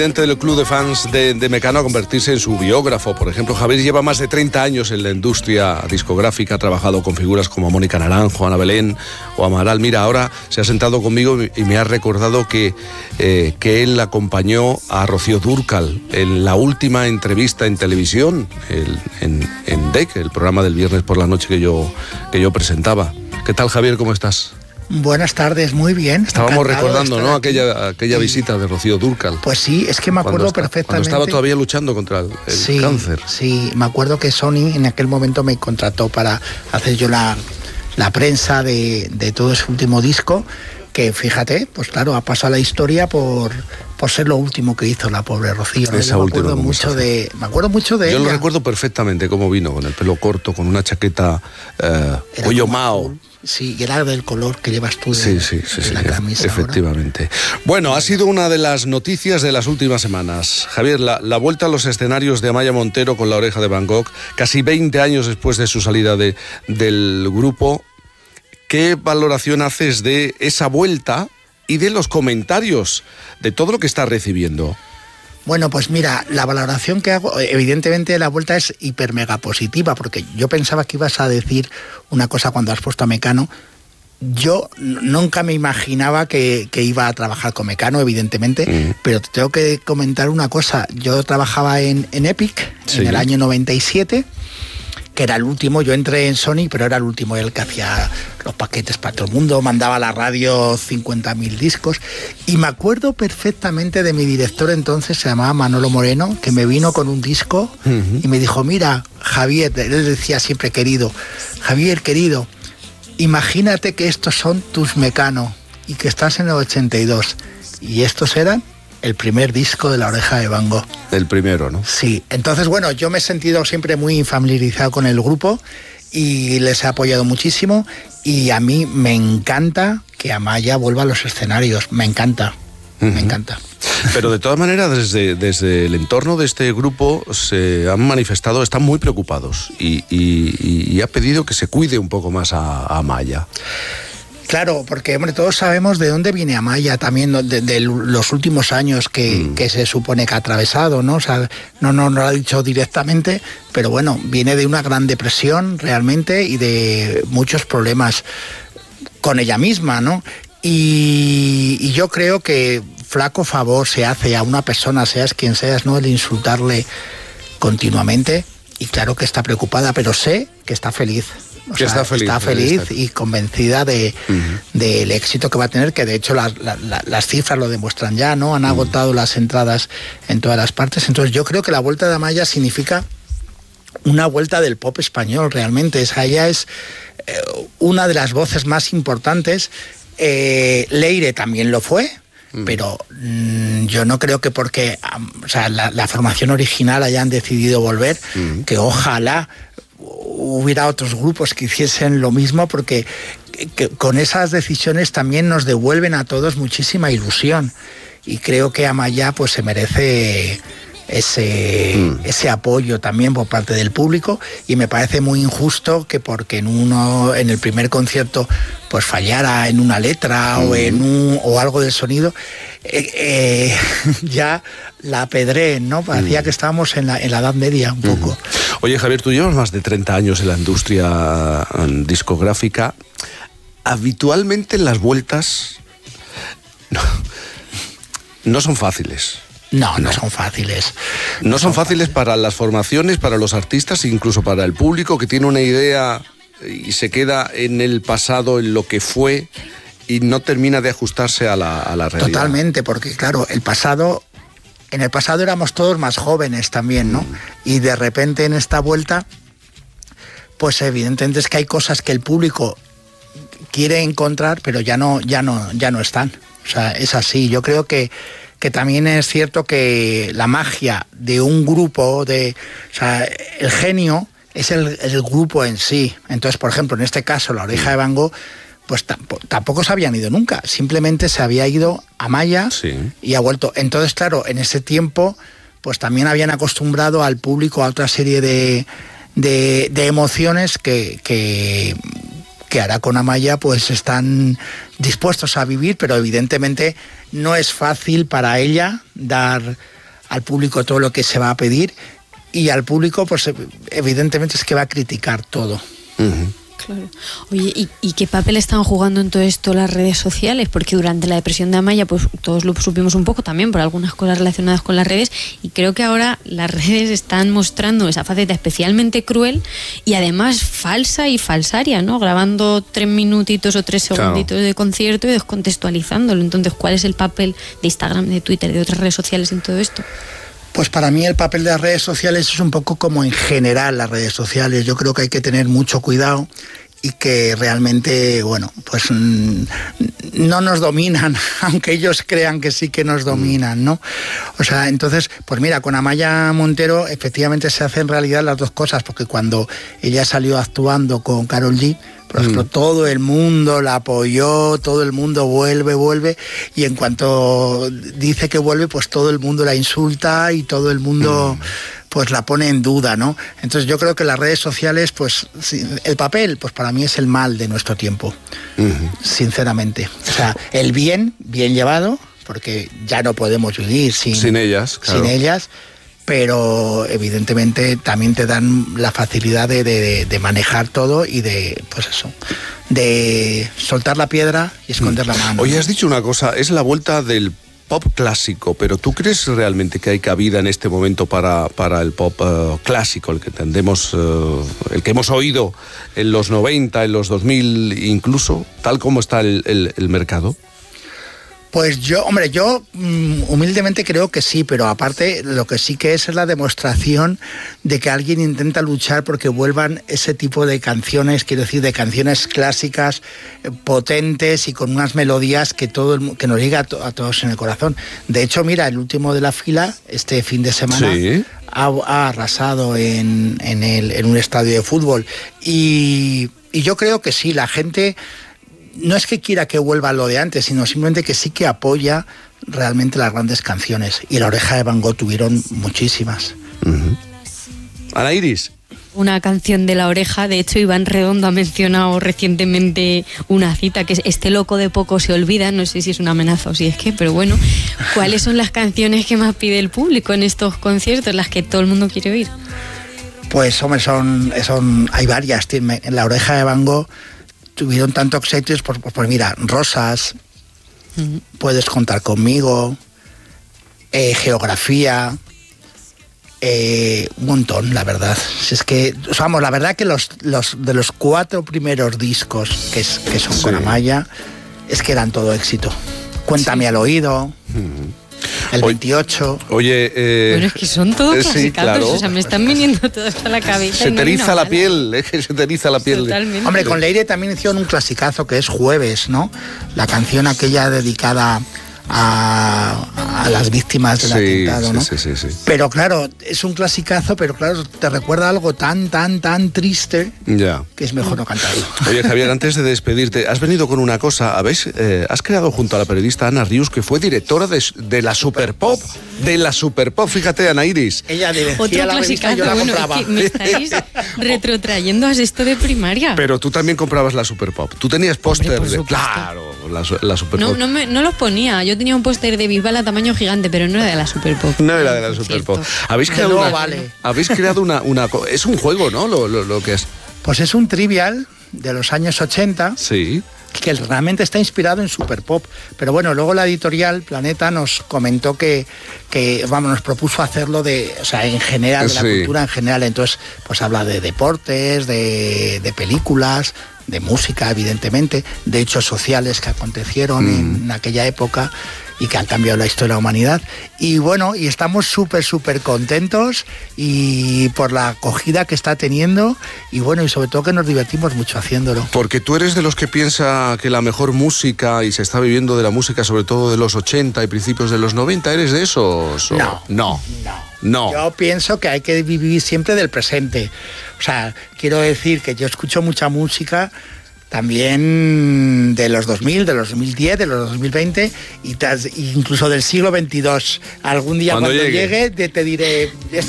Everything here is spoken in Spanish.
Del club de fans de Mecano a convertirse en su biógrafo. Por ejemplo, Javier lleva más de 30 años en la industria discográfica, ha trabajado con figuras como Mónica Naranjo, Ana Belén o Amaral. Mira, ahora se ha sentado conmigo y me ha recordado que él acompañó a Rocío Dúrcal en la última entrevista en televisión, en DEC, el programa del viernes por la noche que yo presentaba. ¿Qué tal, Javier? ¿Cómo estás? Buenas tardes, muy bien. Estábamos recordando, ¿no?, aquella visita de Rocío Dúrcal. Pues sí, es que me acuerdo perfectamente. Cuando estaba todavía luchando contra el cáncer. Sí, me acuerdo que Sony en aquel momento me contrató para hacer yo la prensa de todo ese último disco, que fíjate, pues claro, ha pasado a la historia por ser lo último que hizo la pobre Rocío, ¿no? Me acuerdo mucho de ella. Yo lo recuerdo perfectamente cómo vino, con el pelo corto, con una chaqueta cuello Mao. Sí, y era del color que llevas tú sí, la camisa. Efectivamente. Ahora. Bueno, ha sido una de las noticias de las últimas semanas. Javier, la vuelta a los escenarios de Amaia Montero con La Oreja de Van Gogh, casi 20 años después de su salida del grupo. ¿Qué valoración haces de esa vuelta y de los comentarios, de todo lo que está recibiendo? Bueno, pues mira, la valoración que hago, evidentemente la vuelta es hiper mega positiva, porque yo pensaba que ibas a decir una cosa cuando has puesto a Mecano. Yo nunca me imaginaba que iba a trabajar con Mecano, evidentemente, pero te tengo que comentar una cosa. Yo trabajaba en Epic, en el año 97, que era el último. Yo entré en Sony, pero era el último, el que hacía los paquetes para todo el mundo, mandaba a la radio 50.000 discos, y me acuerdo perfectamente de mi director entonces, se llamaba Manolo Moreno, que me vino con un disco y me dijo: mira, Javier, él decía siempre querido, Javier, querido, imagínate que estos son tus Mecano y que estás en el 82, y estos eran el primer disco de La Oreja de Van Gogh. El primero, ¿no? Sí, entonces bueno, yo me he sentido siempre muy familiarizado con el grupo y les he apoyado muchísimo, y a mí me encanta que Amaia vuelva a los escenarios, me encanta, me encanta. Pero de todas maneras, desde el entorno de este grupo se han manifestado, están muy preocupados y ha pedido que se cuide un poco más a Amaia. Claro, porque hombre, todos sabemos de dónde viene Amaia también, de los últimos años que se supone que ha atravesado, ¿no? O sea, no lo ha dicho directamente, pero bueno, viene de una gran depresión realmente y de muchos problemas con ella misma, ¿no? Y yo creo que flaco favor se hace a una persona, seas quien seas, ¿no?, el insultarle continuamente, y claro que está preocupada, pero sé que está feliz. O sea, está feliz y convencida del éxito que va a tener, que de hecho las cifras lo demuestran ya, ¿no? Han agotado las entradas en todas las partes. Entonces yo creo que la vuelta de Amaia significa una vuelta del pop español realmente. Esa ella es una de las voces más importantes. Leire también lo fue, pero yo no creo que porque la formación original hayan decidido volver, que ojalá hubiera otros grupos que hiciesen lo mismo, porque con esas decisiones también nos devuelven a todos muchísima ilusión, y creo que Amaia pues se merece ese apoyo también por parte del público, y me parece muy injusto que porque en el primer concierto pues fallara en una letra o algo del sonido, ya la apedreen, ¿no? Parecía que estábamos en la Edad Media un poco. Oye, Javier, tú llevas más de 30 años en la industria discográfica. Habitualmente las vueltas no son fáciles. No son fáciles. No son fáciles para las formaciones, para los artistas, incluso para el público que tiene una idea y se queda en el pasado, en lo que fue, y no termina de ajustarse a la realidad. Totalmente, porque claro, en el pasado éramos todos más jóvenes también, ¿no? Y de repente en esta vuelta, pues evidentemente es que hay cosas que el público quiere encontrar, pero ya no están. O sea, es así. Yo creo que también es cierto que la magia de un grupo, el genio es el grupo en sí. Entonces, por ejemplo, en este caso, La Oreja de Van Gogh, pues tampoco se habían ido nunca. Simplemente se había ido Amaia y ha vuelto. Entonces, claro, en ese tiempo, pues también habían acostumbrado al público a otra serie de emociones que que ahora con Amaya pues están dispuestos a vivir, pero evidentemente no es fácil para ella dar al público todo lo que se va a pedir, y al público pues evidentemente es que va a criticar todo. Claro. Oye, ¿y qué papel están jugando en todo esto las redes sociales? Porque durante la depresión de Amaya, pues todos lo supimos un poco también por algunas cosas relacionadas con las redes, y creo que ahora las redes están mostrando esa faceta especialmente cruel y además falsa y falsaria, ¿no? Grabando 3 minutitos o 3 segunditos de concierto y descontextualizándolo. Entonces, ¿cuál es el papel de Instagram, de Twitter, de otras redes sociales en todo esto? Pues para mí el papel de las redes sociales es un poco como en general las redes sociales. Yo creo que hay que tener mucho cuidado y que realmente, bueno, pues no nos dominan, aunque ellos crean que sí que nos dominan, ¿no? O sea, entonces, pues mira, con Amaya Montero efectivamente se hacen realidad las dos cosas, porque cuando ella salió actuando con Karol G, por ejemplo, todo el mundo la apoyó, todo el mundo vuelve, y en cuanto dice que vuelve, pues todo el mundo la insulta y todo el mundo pues la pone en duda, ¿no? Entonces yo creo que las redes sociales, pues el papel, pues para mí es el mal de nuestro tiempo, sinceramente. O sea, el bien llevado, porque ya no podemos vivir sin ellas, claro. Sin ellas, pero evidentemente también te dan la facilidad de manejar todo y de, pues eso, de soltar la piedra y esconder la mano. Oye, has dicho una cosa, es la vuelta del pop clásico, pero ¿tú crees realmente que hay cabida en este momento para el pop clásico, el que entendemos, el que hemos oído en los 90, en los 2000 incluso, tal como está el mercado? Pues yo humildemente creo que sí, pero aparte lo que sí que es la demostración de que alguien intenta luchar porque vuelvan ese tipo de canciones, quiero decir, de canciones clásicas, potentes y con unas melodías que que nos llega a todos en el corazón. De hecho, mira, el último de la fila, este fin de semana, sí, ha arrasado en un estadio de fútbol. Y yo creo que sí, la gente no es que quiera que vuelva lo de antes, sino simplemente que sí que apoya realmente las grandes canciones. Y La Oreja de Van Gogh tuvieron muchísimas. Ana Iris. Una canción de La Oreja, de hecho Iván Redondo ha mencionado recientemente una cita que es "Este loco de poco se olvida", no sé si es una amenaza o si es que, pero bueno, ¿cuáles son las canciones que más pide el público en estos conciertos, las que todo el mundo quiere oír? Pues hombre, hay varias. En La Oreja de Van Gogh tuvieron tantos éxitos, pues mira, Rosas, Puedes contar conmigo, Geografía, un montón, la verdad. Si es que, vamos, la verdad que los de los 4 primeros discos que son con Amaya, es que eran todo éxito. Cuéntame al oído. El 28. Oye, bueno, es que son todos clasicados, sí, claro. O sea, me están viniendo todos a la cabeza. Se te eriza la piel, es que se te eriza la piel. Totalmente. Hombre, con Leire también hicieron un clasicazo que es Jueves, ¿no? La canción aquella dedicada a las víctimas del atentado, ¿no? Sí. Pero claro, es un clasicazo, pero claro, te recuerda algo tan triste, que es mejor no cantarlo. Oye, Javier, antes de despedirte, has venido con una cosa, has creado junto a la periodista Ana Rius, que fue directora de la Superpop, fíjate, Ana Iris. Ella dirigía otro la revista, yo la compraba. Es que me estáis retrotrayendo a esto de primaria. Pero tú también comprabas la Superpop, tú tenías póster de... Claro, la Superpop. No los ponía, yo tenía un póster de Bisbal a tamaño gigante, pero no era de la Superpop. No era de la Superpop. Habéis creado habéis creado una... Es un juego, ¿no? Lo que es. Pues es un trivial de los años 80. Sí. Que realmente está inspirado en Superpop. Pero bueno, luego la editorial Planeta nos comentó que nos propuso hacerlo en general, de la cultura en general. Entonces, pues habla de deportes, de películas, de música, evidentemente, de hechos sociales que acontecieron en aquella época y que han cambiado la historia de la humanidad. Y bueno, y estamos súper contentos y por la acogida que está teniendo y bueno, y sobre todo que nos divertimos mucho haciéndolo. Porque tú eres de los que piensa que la mejor música, y se está viviendo de la música sobre todo de los 80 y principios de los 90, ¿eres de esos? No. Yo pienso que hay que vivir siempre del presente. O sea, quiero decir que yo escucho mucha música también de los 2000, de los 2010, de los 2020 incluso del siglo XXII. Algún día cuando llegue te diré, esto